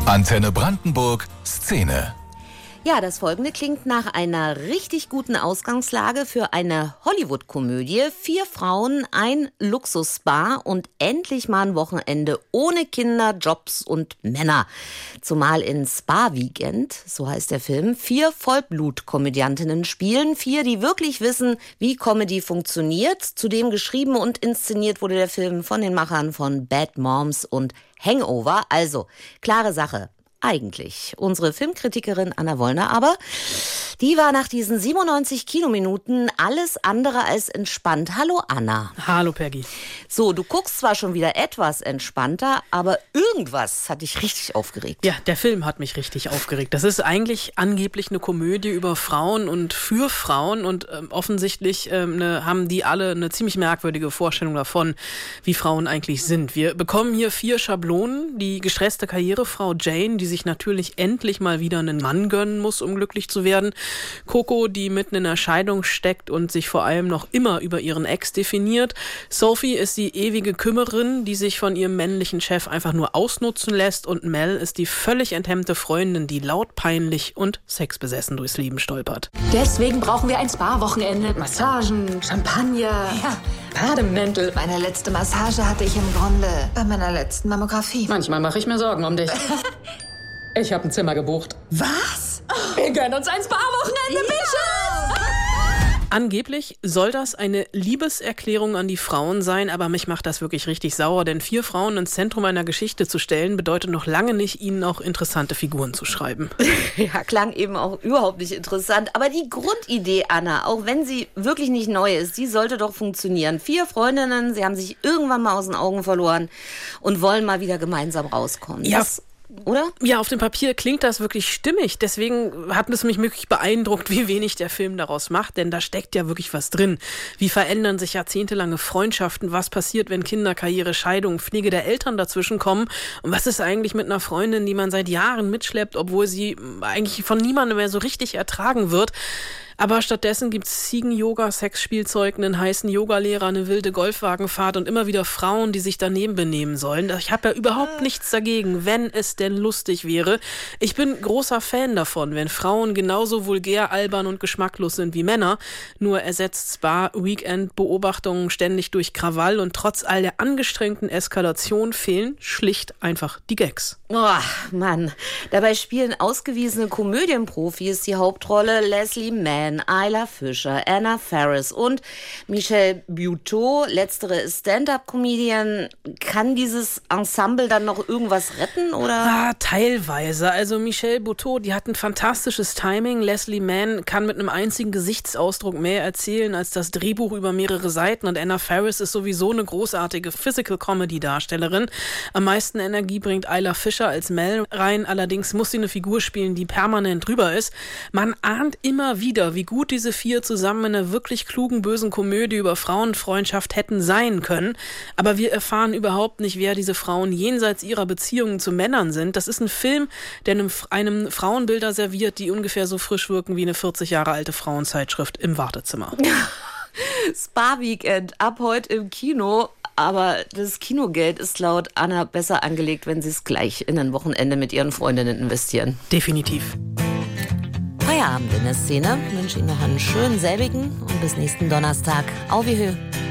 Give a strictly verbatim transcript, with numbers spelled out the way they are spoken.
Antenne Brandenburg Szene. Ja, das Folgende klingt nach einer richtig guten Ausgangslage für eine Hollywood-Komödie. Vier Frauen, ein Luxus-Spa und endlich mal ein Wochenende ohne Kinder, Jobs und Männer. Zumal in Spa-Weekend, so heißt der Film, vier Vollblut-Komödiantinnen spielen. Vier, die wirklich wissen, wie Comedy funktioniert. Zudem geschrieben und inszeniert wurde der Film von den Machern von Bad Moms und Hangover. Also, klare Sache. Eigentlich. Unsere Filmkritikerin Anna Wollner aber, die war nach diesen siebenundneunzig Kinominuten alles andere als entspannt. Hallo Anna. Hallo Peggy. So, du guckst zwar schon wieder etwas entspannter, aber irgendwas hat dich richtig aufgeregt. Ja, der Film hat mich richtig aufgeregt. Das ist eigentlich angeblich eine Komödie über Frauen und für Frauen und ähm, offensichtlich ähm, ne, haben die alle eine ziemlich merkwürdige Vorstellung davon, wie Frauen eigentlich sind. Wir bekommen hier vier Schablonen. Die gestresste Karrierefrau Jane, die sich natürlich endlich mal wieder einen Mann gönnen muss, um glücklich zu werden. Coco, die mitten in der Scheidung steckt und sich vor allem noch immer über ihren Ex definiert. Sophie ist die ewige Kümmerin, die sich von ihrem männlichen Chef einfach nur ausnutzen lässt. Und Mel ist die völlig enthemmte Freundin, die laut, peinlich und sexbesessen durchs Leben stolpert. Deswegen brauchen wir ein Spa-Wochenende. Massagen, Champagner, ja, Bademäntel. Meine letzte Massage hatte ich im Grunde bei meiner letzten Mammographie. Manchmal mache ich mir Sorgen um dich. Ich habe ein Zimmer gebucht. Was? Wir gönnen uns ein Spa-Wochenende, bitte! Angeblich soll das eine Liebeserklärung an die Frauen sein, aber mich macht das wirklich richtig sauer, denn vier Frauen ins Zentrum einer Geschichte zu stellen, bedeutet noch lange nicht, ihnen auch interessante Figuren zu schreiben. Ja, klang eben auch überhaupt nicht interessant, aber die Grundidee, Anna, auch wenn sie wirklich nicht neu ist, die sollte doch funktionieren. Vier Freundinnen, sie haben sich irgendwann mal aus den Augen verloren und wollen mal wieder gemeinsam rauskommen. Ja. Das Oder? Ja, auf dem Papier klingt das wirklich stimmig. Deswegen hat es mich wirklich beeindruckt, wie wenig der Film daraus macht. Denn da steckt ja wirklich was drin. Wie verändern sich jahrzehntelange Freundschaften? Was passiert, wenn Kinder, Karriere, Scheidung, Pflege der Eltern dazwischen kommen? Und was ist eigentlich mit einer Freundin, die man seit Jahren mitschleppt, obwohl sie eigentlich von niemandem mehr so richtig ertragen wird? Aber stattdessen gibt's Ziegen-Yoga, Sexspielzeug, einen heißen Yogalehrer, eine wilde Golfwagenfahrt und immer wieder Frauen, die sich daneben benehmen sollen. Ich habe ja überhaupt nichts dagegen, wenn es denn lustig wäre. Ich bin großer Fan davon, wenn Frauen genauso vulgär, albern und geschmacklos sind wie Männer. Nur ersetzt Spa-Weekend-Beobachtungen ständig durch Krawall und trotz all der angestrengten Eskalation fehlen schlicht einfach die Gags. Oh, Mann. Dabei spielen ausgewiesene Komödienprofis die Hauptrolle. Leslie Mann, Isla Fisher, Anna Faris und Michelle Buteau. Letztere ist Stand-up-Comedian. Kann dieses Ensemble dann noch irgendwas retten, oder? Ah, teilweise. Also Michelle Buteau, die hat ein fantastisches Timing. Leslie Mann kann mit einem einzigen Gesichtsausdruck mehr erzählen als das Drehbuch über mehrere Seiten. Und Anna Faris ist sowieso eine großartige Physical-Comedy-Darstellerin. Am meisten Energie bringt Isla Fisher als Mel rein. Allerdings muss sie eine Figur spielen, die permanent drüber ist. Man ahnt immer wieder, wie gut diese vier zusammen in einer wirklich klugen, bösen Komödie über Frauenfreundschaft hätten sein können. Aber wir erfahren überhaupt nicht, wer diese Frauen jenseits ihrer Beziehungen zu Männern sind. Das ist ein Film, der einem, einem Frauenbilder serviert, die ungefähr so frisch wirken wie eine vierzig Jahre alte Frauenzeitschrift im Wartezimmer. Spa-Weekend ab heute im Kino. Aber das Kinogeld ist laut Anna besser angelegt, wenn sie es gleich in ein Wochenende mit ihren Freundinnen investieren. Definitiv. Feierabend in der Szene. Ich wünsche Ihnen noch einen schönen selbigen und bis nächsten Donnerstag. Auf Wiederhören.